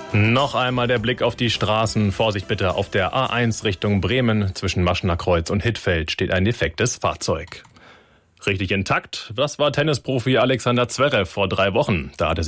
Noch einmal der Blick auf die Straßen. Vorsicht bitte, auf der A1 Richtung Bremen zwischen Maschener Kreuz und Hittfeld steht ein defektes Fahrzeug. Richtig intakt, das war Tennisprofi Alexander Zverev vor 3 Wochen. Da hatte